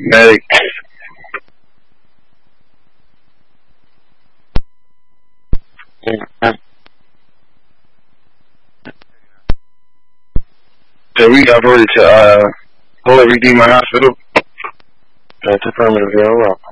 Medic. So we got voted to Holy Redeemer Hospital. That's affirmative, 0.